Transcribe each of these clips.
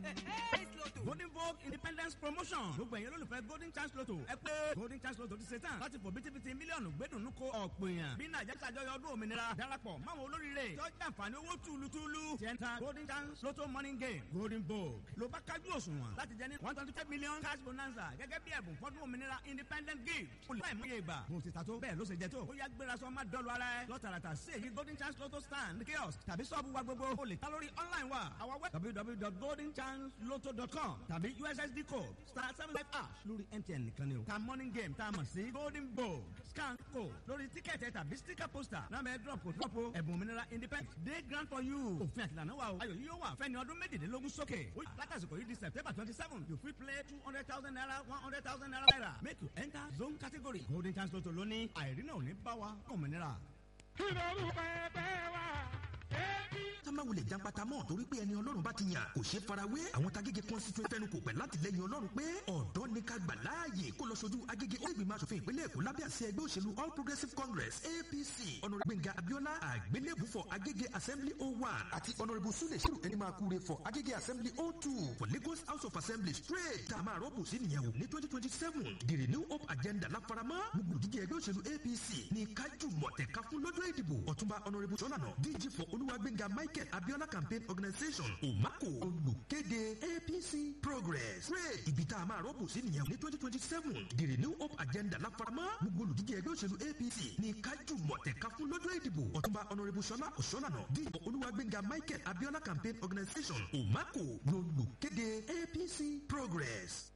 Golden Vogue Independence Promotion. Gbogbo ẹ̀yin olólùfẹ́ Golden Chance Lotto. Ẹ pé Golden Chance Lotto ti ṣe tán láti fò bítíbitì mílíọ̀nù gbẹ́dùnú ko ọ̀pọ̀ èèyàn. Bí Nàìjíríà ṣàjọyọ̀ ọdún òmìnira darapọ̀ máwọn olóríire. Tó jẹ́ àǹfààní owó túlutúlu. Tiẹ̀ntà Golden Chance Lotto Morning Game. Golden Vogue. Ló bá kájú òṣùwọ̀n láti jẹ ní 125 million cash bonanza gẹ́gẹ́ bí ẹ̀bùn fọ́dún òmìnira Independent Gift. Olú àìmọye ìgbà. Bó ti ta tó bẹ́ẹ̀ ló ṣe jẹ tó. Ó yá gbéra sọ má dọ́lu ara ẹ. Lọ́tàràtà sí èyí Golden Chance Lotto stand kiosk tàbí sọ́ọ̀bù wa gbogbo. O lè ta lórí online wa. Our web www.goldenchancelotto.com tàbí USSD code *75# lórí MTN nìkan ni o. Ta morning game tá a mọ̀ sí Golden Vogue scan code lórí tíkẹ́ẹ̀tì tàbí sticker poster náà bẹ drop kò drop o. Ẹ̀bùn òmìnira Independent Day grant for you. Òfin àtìlànà wa o. Ayọ̀ yìí yóò wà fẹ́ni ọdún méjìlélógún sókè. Látàsìkò yìí di September 27 you fit play 200,000 naira 100,000 naira make you enter zone category. Golden Chance Lotto lóní àìrínà ò ní bá wa òmìnira. kí lorúkọ ẹgbẹ́ wa támáwulẹ̀ jàǹpátá mọ́ torí pé ẹni ọlọ́run bá ti yàn kò ṣe farawé àwọn tagége constituent fẹnu kò pẹ̀ láti lẹ́yìn ọlọ́run pé ọ̀dọ́ ní ká gbà láàyè kó lọ sojú agége onígbìmọ̀ asòfin ìpínlẹ̀ èkó lábẹ́ àṣẹ ẹgbẹ́ òṣèlú all progressives congress apc honourable gbẹ̀ngà abiola àgbélébù for agége assembly 01 àti honourable sule shiru ẹnimakure for agége assembly 02 for lagos house of assembly straight tá a máa rọ́bù sí nìyẹn ní 2027 the renew hope agenda láfaramọ́ gbogbo díje ẹgbẹ́ òṣèlú apc ní kájú mọ̀tẹ̀ká fún lọ́jọ́ ìdìbò ọ̀túnba honourable sọ́nànà dg for olúwagbẹ̀ngà michael abiola campaign organisation omako olùkéde apc progress great ibi tá a máa rọ́bù sí nìyẹn ní 2027 the renew hope agenda láfaramọ́ gbogbo olùdíje ẹgbẹ́ òṣèlú apc ní kájú mọ̀tẹ̀ká fún lọ́jọ́ ìdìbò ọ̀túnba honourable sọlá ọ̀ṣọ́nànà dg for olúwagbẹ̀ngà michael abiola campaign organisation omako olùkéde apc progress.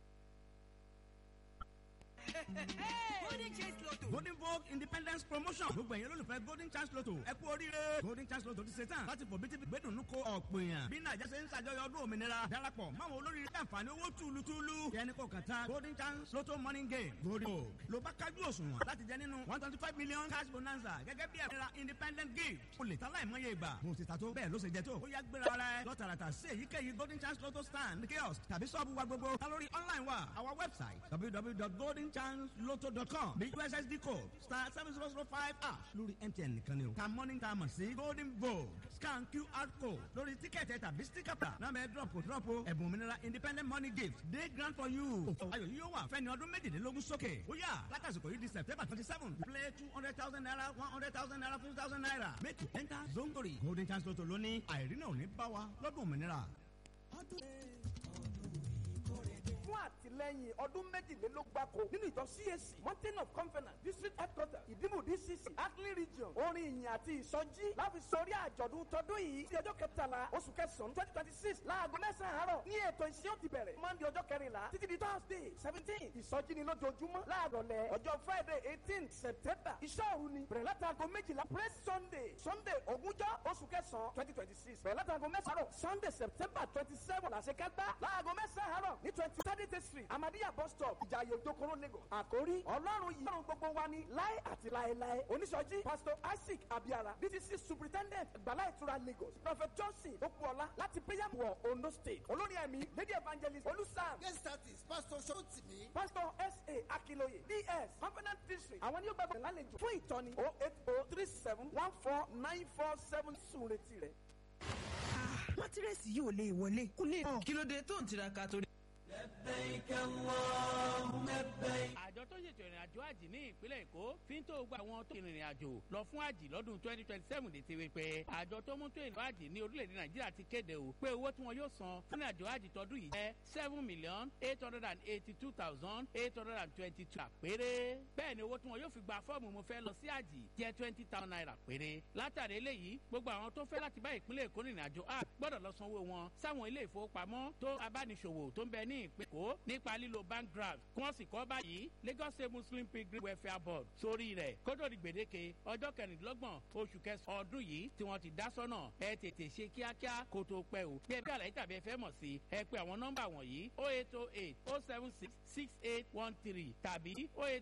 Golden Chance Lotto. Golden Vogue Independence Promotion. Gbogbo ẹ̀yin olólùfẹ́ Golden Chance Lotto. Ẹ kú oríire. Golden Chance Lotto ti ṣe tán láti fò bítíbitì gbẹ́dùnú ko ọ̀pọ̀ èèyàn. Bí Nàìjíríà ṣe ń ṣàjọyọ̀ ọdún òmìnira darapọ̀ máwọn olóríire àǹfààní owó túlutúlu. Yẹni kò kàn tán Golden Chance Lotto Morning Game. Golden Vogue ló bá kájú òṣùwọ̀n láti jẹ nínú 125 million cash bonanza gẹ́gẹ́ bí ẹ̀rọ Independent Gift. O lè ta láìmọye ìgbà. Bó ti ta tó bẹ́ẹ̀ ló ṣe jẹ tó. Ó yá gbéra ara ẹ lọ́tàràtà sí èyíkéyìí Golden Chance Lotto stand kiosk tàbí sọ́ọ̀bù wa gbogbo. Ta lórí online wa our website www.goldenchancelotto.com bí USSD code *7005# lórí MTN nìkan ni o. Ta morning time sí Golden Vogue scan QR code lórí tíkẹ́ẹ̀tì tàbí sticker pa náà bẹ drop kò drop o. Ẹ̀bùn òmìnira Independent money gift day grant for you. Ayọ̀ yìí yóò wà fẹ́ni ọdún méjìlélógún sókè. Ó yá látàsìkò yìí di September 27 you play 200,000 naira 100,000 naira 50,000 naira make you enter zongori. Golden Chance Lotto lóní àìrínà ò ní bá wa lọ́dún òmìnira. fún àtìlẹ́yìn ọdún méjìlélógbáko nínú ìjọ CAC Mountain of Conference District Headquarters Ìdìmú DCC Ackley Region orin ìyìn àti ìsọjí láfi sọrí àjọ̀dún tọdún yìí sí ọjọ́ kẹtàlá oṣù kẹsàn-án 2026 láago 9 àárọ̀ ní ètò ìsìn ó ti bẹ̀rẹ̀ Monday ọjọ́ kẹrìnlá títí di Thursday 17 ìsọjí ni lójoojúmọ́ láàrọ̀lẹ́ ọjọ́ Friday 18 September iṣẹ́ òru ni bẹ̀rẹ̀ látago 12 Praise Sunday ogúnjọ́ oṣù kẹsàn-án 2026 bẹ̀rẹ̀ látago 9 àárọ̀ Sunday September 27 làṣekágbá láago 9 àárọ̀ ní 30th Street Amadiya bus stop Ìjàyè Òjòkòrò Lagos. Àkórí Ọlọ́run yìí lọ́run gbogbo wa ní láé àti láéláé. Oníṣọ́jí Pastor Isaac Abiara DCC Superintendent Gbàlá Ìtura Lagos. Prophet Johnson Okuola láti Prayer War Ondo State. Olórí ẹ̀mí Lady Evangelist Olùsàn. Guest artist Pastor Sotimi. Pastor S.A. Akiloye DS Covenant District. Àwọn ní ó gbàgbọ́ lálejò fún ìtọ́ni 08037149447 sùn retí rẹ̀. Mátírẹ́sì yìí ò lè wọlé. Kò lè hàn. Kí ló dé tó ń tiraka torí. Àjọ tó ṣètò ìrìn àjò àjì ní ìpínlẹ̀ Èkó fi ń tó gba àwọn tó ìrìn àjò lọ fún àjì lọ́dún 2027 létí wípé àjọ tó mú tó ìrìn àjì ní orílẹ̀-èdè Nàìjíríà ti kéde o pé owó tí wọn yóò san fún ìrìn àjò àjì tọdún yìí jẹ́ $7,882,822 péré. Bẹ́ẹ̀ ni owó tí wọn yóò fi gba fọ́ọ̀mù mo fẹ́ lọ sí àjì jẹ́ $20,000 péré. Látàrí eléyìí gbogbo àwọn tó fẹ́ láti bá ìpínlẹ̀ Èkó rìnrìn àjò àjì gbọ́dọ̀ lọ sanwó wọn sáwọn ilé ìfowópamọ́ tó abániṣòwò tó ń bẹ ní ìpínlẹ̀ Èkó nípa lílo bank draft kí wọ́n sì kọ́ báyìí Lagos State Muslim Pilgrim Welfare Board sórí rẹ̀ kótó di gbèdéke ọjọ́ 26 oṣù kẹsàn-án ọdún yìí tí wọ́n ti dá sọ́nà ẹ tètè ṣe kíákíá kó tó pẹ́ o bí ẹ bí àlàyé tàbí ẹ fẹ́ mọ̀ sí ẹ pé àwọn nọ́mbà wọ̀nyí 08080766813 tàbí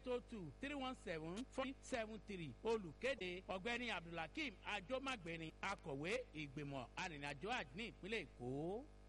08023174073 olùkéde ọ̀gbẹ́ni Abdulhakeem Ajomagbeni akọ̀wé ìgbìmọ̀ arìnrìnàjò àjò ní ìpínlẹ̀ Èkó.